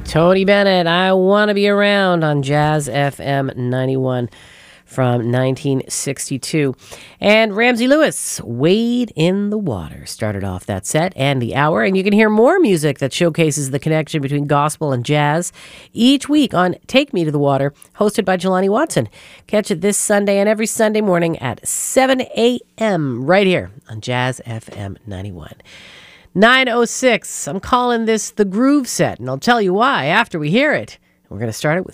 Tony Bennett, I Want to Be Around on Jazz FM 91 from 1962. And Ramsey Lewis, Wade in the Water, started off that set and the hour. And you can hear more music that showcases the connection between gospel and jazz each week on Take Me to the Water, hosted by Jelani Watson. Catch it this Sunday and every Sunday morning at 7 a.m. right here on Jazz FM 91. 9:06. I'm calling this the Groove Set, and I'll tell you why after we hear it. We're going to start it with